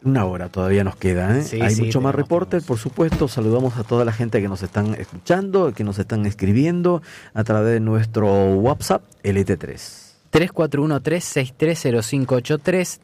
Una hora todavía nos queda, ¿eh? Sí, Hay sí, mucho más reportes, tenemos. por supuesto. Saludamos a toda la gente que nos están escuchando, que nos están escribiendo a través de nuestro WhatsApp LT3. 3413-630583,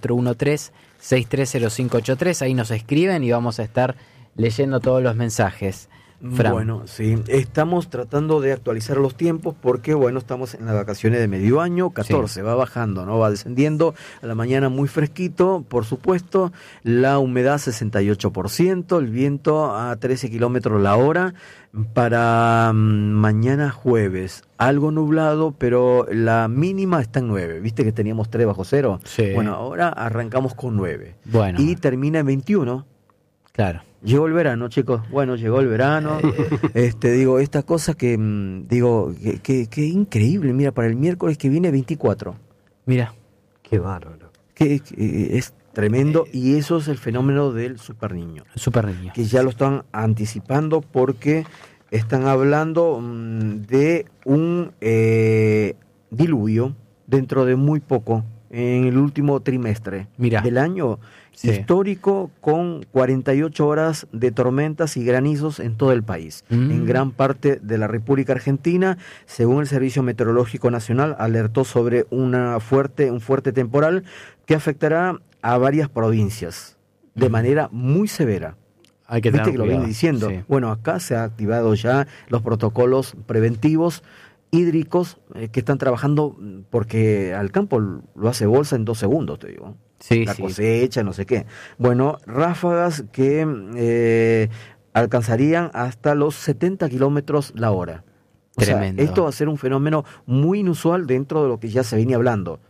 3413-630583, ahí nos escriben y vamos a estar leyendo todos los mensajes. Fran. Bueno, sí, estamos tratando de actualizar los tiempos porque, bueno, estamos en las vacaciones de medio año, 14, sí. Va bajando, ¿no? Va descendiendo, a la mañana muy fresquito, por supuesto, la humedad 68%, el viento a 13 kilómetros la hora, para mañana jueves, algo nublado, pero la mínima está en 9, ¿viste que teníamos 3 bajo cero? Sí. Bueno, ahora arrancamos con 9, bueno. Y termina en 21. Claro. Llegó el verano, chicos. Bueno, llegó el verano. Digo, esta cosa que que increíble. Mira, para el miércoles que viene 24. Mira, qué bárbaro. Que es tremendo y eso es el fenómeno del superniño. El superniño. Que ya lo están anticipando porque están hablando de un diluvio dentro de muy poco, en el último trimestre del año. Sí. Histórico, con 48 horas de tormentas y granizos en todo el país, en gran parte de la República Argentina. Según el Servicio Meteorológico Nacional, alertó sobre un fuerte temporal que afectará a varias provincias de manera muy severa. Hay que ¿Viste que lo viene diciendo? Sí. Bueno, acá se han activado ya los protocolos preventivos hídricos que están trabajando, porque al campo lo hace bolsa en 2 segundos, te digo. Sí, la cosecha, no sé qué. Bueno, ráfagas que alcanzarían hasta los 70 kilómetros la hora. Tremendo. O sea, esto va a ser un fenómeno muy inusual dentro de lo que ya se venía hablando.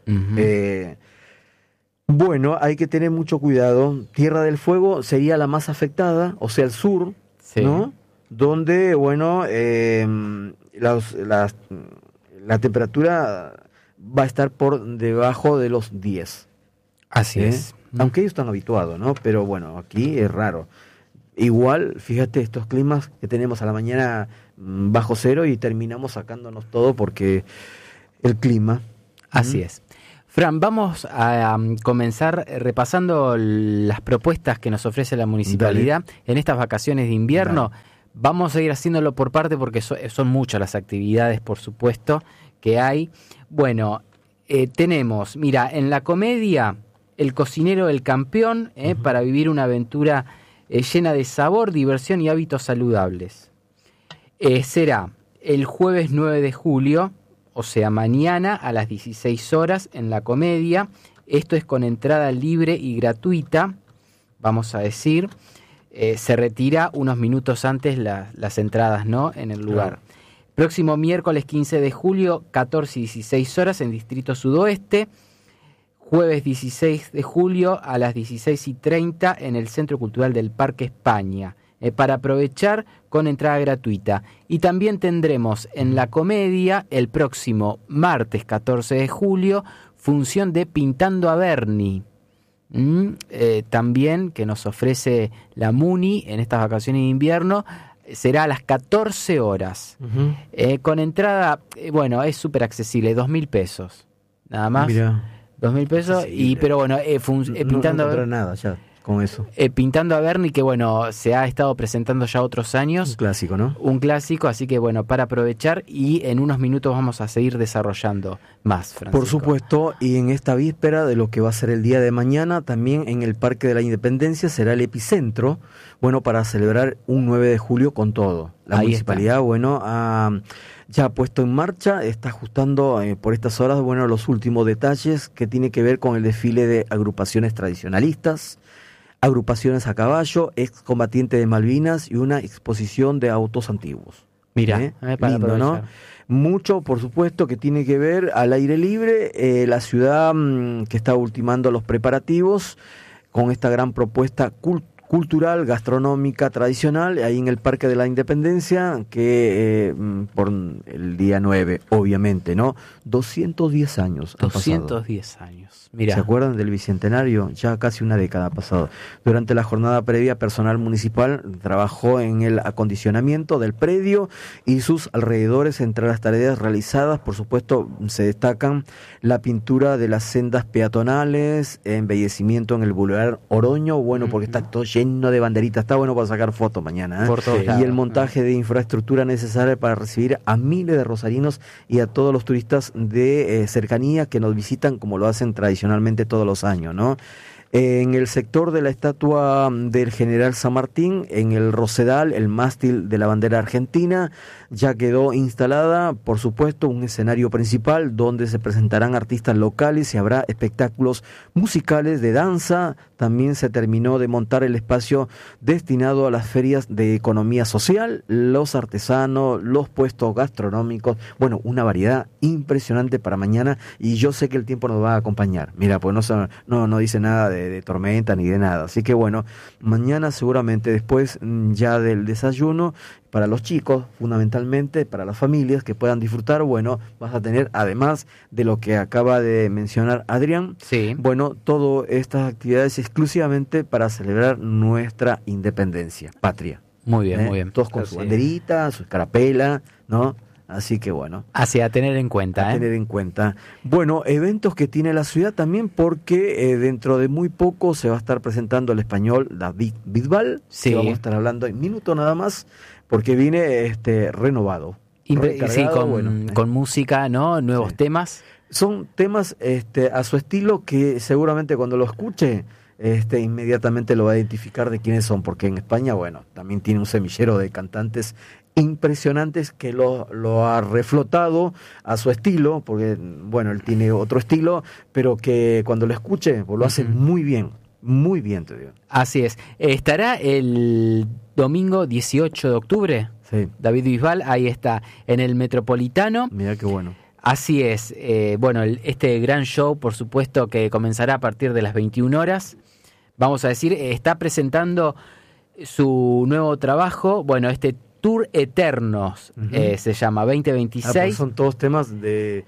Bueno, hay que tener mucho cuidado. Tierra del Fuego sería la más afectada, o sea, el sur, ¿no? Donde, bueno, la temperatura va a estar por debajo de los 10. Así es. Aunque ellos están habituados, ¿no? Pero bueno, aquí es raro. Igual, fíjate, estos climas que tenemos a la mañana bajo cero y terminamos sacándonos todo porque el clima. Así es. Fran, vamos a comenzar repasando las propuestas que nos ofrece la municipalidad en estas vacaciones de invierno. Vamos a ir haciéndolo por parte porque son muchas las actividades, por supuesto, que hay. Bueno, tenemos, mira, en la comedia, El cocinero del campeón, para vivir una aventura llena de sabor, diversión y hábitos saludables. Será el jueves 9 de julio, o sea, mañana a las 16 horas en la comedia. Esto es con entrada libre y gratuita, vamos a decir. Se retira unos minutos antes las entradas, ¿no? En el lugar. Claro. Próximo miércoles 15 de julio, 14 y 16 horas en Distrito Sudoeste. Jueves 16 de julio a las 16:30 en el Centro Cultural del Parque España, para aprovechar con entrada gratuita. Y también tendremos en la comedia el próximo martes 14 de julio función de Pintando a Bernie. También que nos ofrece la MUNI en estas vacaciones de invierno. Será a las 14 horas. Con entrada, bueno, es súper accesible, 2.000 pesos. Nada más. Mira. 2.000 pesos, pero bueno, pintando no nada ya con eso. Pintando a Bernie, que bueno, se ha estado presentando ya otros años. Un clásico, ¿no? Un clásico, así que bueno, para aprovechar, y en unos minutos vamos a seguir desarrollando más, Francisco. Por supuesto, y en esta víspera de lo que va a ser el día de mañana, también en el Parque de la Independencia será el epicentro, bueno, para celebrar un 9 de julio con todo. La Ahí municipalidad, está. Bueno, ya ha puesto en marcha, está ajustando por estas horas, bueno, los últimos detalles que tiene que ver con el desfile de agrupaciones tradicionalistas, agrupaciones a caballo, excombatientes de Malvinas y una exposición de autos antiguos. Mira, para lindo, ¿no? Mucho, por supuesto, que tiene que ver al aire libre, la ciudad que está ultimando los preparativos con esta gran propuesta cultural, gastronómica, tradicional, ahí en el Parque de la Independencia, que por el día 9, obviamente, ¿no? 210 años han pasado. 210 años. Mira. ¿Se acuerdan del Bicentenario? Ya casi una década ha pasado. Durante la jornada previa, personal municipal trabajó en el acondicionamiento del predio y sus alrededores. Entre las tareas realizadas, por supuesto, se destacan la pintura de las sendas peatonales, embellecimiento en el Boulevard Oroño, bueno, porque está todo lleno de banderitas, está bueno para sacar fotos mañana, ¿eh? Por todos lados. Y el montaje de infraestructura necesaria para recibir a miles de rosarinos y a todos los turistas de cercanía que nos visitan, como lo hacen tradicionalmente todos los años, ¿no? En el sector de la estatua del general San Martín, en el Rosedal, el mástil de la bandera argentina, ya quedó instalada, por supuesto, un escenario principal donde se presentarán artistas locales y habrá espectáculos musicales de danza. También se terminó de montar el espacio destinado a las ferias de economía social, los artesanos, los puestos gastronómicos, bueno, una variedad impresionante para mañana, y yo sé que el tiempo nos va a acompañar. Mira, pues no dice nada de tormenta ni de nada, así que bueno, mañana seguramente después ya del desayuno, para los chicos, fundamentalmente, para las familias que puedan disfrutar, bueno, vas a tener, además de lo que acaba de mencionar Adrián, sí, bueno, todas estas actividades exclusivamente para celebrar nuestra independencia, patria. Muy bien, muy bien. Todos con su banderita, su escarapela, ¿no? Así que bueno. Así a tener en cuenta. A tener en cuenta. Bueno, eventos que tiene la ciudad también, porque dentro de muy poco se va a estar presentando el español David Bisbal, sí, que vamos a estar hablando en minuto nada más, porque viene renovado. Sí, con música, ¿no? Nuevos temas. Son temas a su estilo que seguramente cuando lo escuche, inmediatamente lo va a identificar de quiénes son, porque en España, bueno, también tiene un semillero de cantantes impresionantes que lo ha reflotado a su estilo, porque, bueno, él tiene otro estilo, pero que cuando lo escuche, pues lo hace muy bien, te digo. Así es. Estará el domingo 18 de octubre, sí, David Bisbal, ahí está, en el Metropolitano. Mira qué bueno. Así es. Bueno, este gran show, por supuesto, que comenzará a partir de las 21 horas. Vamos a decir, está presentando su nuevo trabajo, bueno, este Tour Eternos, se llama 2026. Pues son todos temas de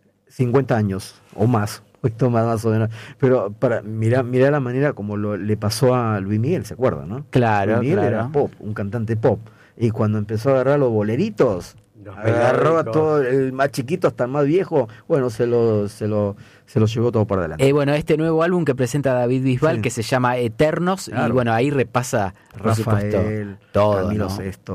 50 años o más, más o menos. Pero mirá la manera como le pasó a Luis Miguel, ¿se acuerdan, no? Claro, Luis Miguel claro. era pop, un cantante pop. Y cuando empezó a agarrar los boleritos, agarró a todo, el más chiquito hasta el más viejo, bueno, se lo llevó todo para adelante. Bueno, este nuevo álbum que presenta David Bisbal, que se llama Eternos, claro, y bueno, ahí repasa, por Rafael, supuesto, todo, Camilo ¿no? Sesto.